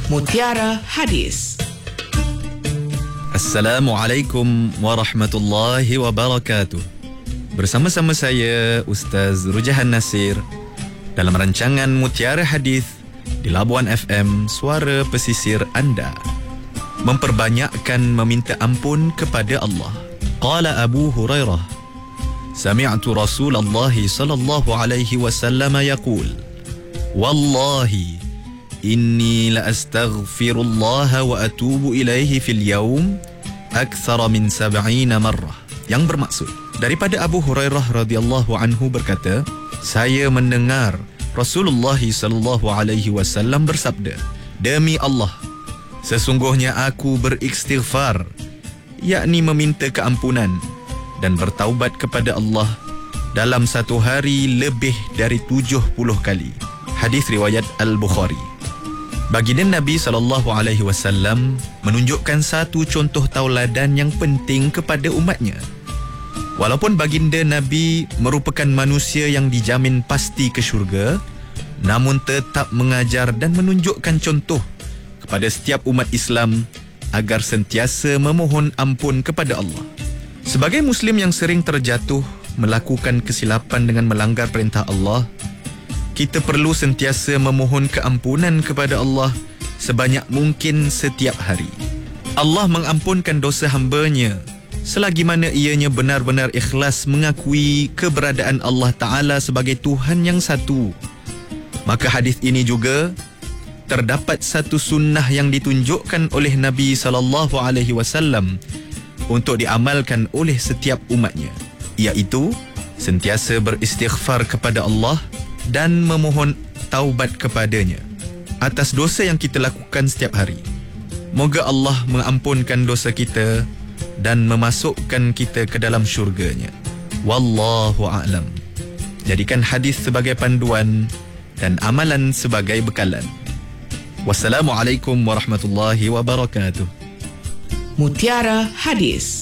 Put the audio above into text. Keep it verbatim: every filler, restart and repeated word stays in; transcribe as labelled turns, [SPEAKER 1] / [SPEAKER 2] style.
[SPEAKER 1] Mutiara Hadis.
[SPEAKER 2] Assalamualaikum warahmatullahi wabarakatuh. Bersama-sama saya Ustaz Rujahan Nasir dalam rancangan Mutiara Hadis di Labuan F M, suara pesisir anda. Memperbanyakkan meminta ampun kepada Allah. Qala Abu Hurairah, sami'tu Rasulullah sallallahu alaihi wasallam yaqul, wallahi inni la astaghfirullah wa atubu ilaihi fil yawm akthara min sab'ina marrah. Yang bermaksud, daripada Abu Hurairah radhiyallahu anhu berkata, saya mendengar Rasulullah sallallahu alaihi wasallam bersabda, demi Allah, sesungguhnya aku beristighfar, yakni meminta keampunan dan bertaubat kepada Allah dalam satu hari lebih dari tujuh puluh kali. Hadis riwayat Al-Bukhari. Baginda Nabi sallallahu alaihi wasallam menunjukkan satu contoh tauladan yang penting kepada umatnya. Walaupun baginda Nabi merupakan manusia yang dijamin pasti ke syurga, namun tetap mengajar dan menunjukkan contoh kepada setiap umat Islam agar sentiasa memohon ampun kepada Allah. Sebagai Muslim yang sering terjatuh melakukan kesilapan dengan melanggar perintah Allah, kita perlu sentiasa memohon keampunan kepada Allah sebanyak mungkin setiap hari. Allah mengampunkan dosa hamba-Nya selagi mana ianya benar-benar ikhlas mengakui keberadaan Allah Ta'ala sebagai Tuhan yang satu. Maka hadis ini juga terdapat satu sunnah yang ditunjukkan oleh Nabi sallallahu alaihi wasallam untuk diamalkan oleh setiap umatnya, iaitu sentiasa beristighfar kepada Allah dan memohon taubat kepadanya atas dosa yang kita lakukan setiap hari. Moga Allah mengampunkan dosa kita dan memasukkan kita ke dalam syurga-Nya. Wallahu a'lam. Jadikan hadis sebagai panduan dan amalan sebagai bekalan. Wassalamualaikum warahmatullahi wabarakatuh.
[SPEAKER 1] Mutiara Hadis.